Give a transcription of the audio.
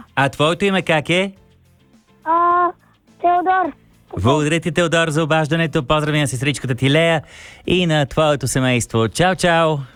А твоето име как е? Теодор. Благодаря ти, Теодор, за обаждането. Поздрави на сестричката ти Лея и на твоето семейство. Чао, чао!